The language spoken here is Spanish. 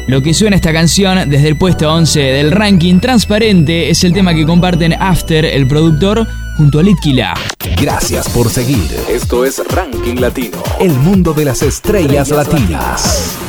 Lo que suena esta canción desde el puesto 11 del ranking Transparente es el tema que comparten After, el productor, junto a Litkila. Gracias por seguir. Esto es Ranking Latino, el mundo de las estrellas latinas.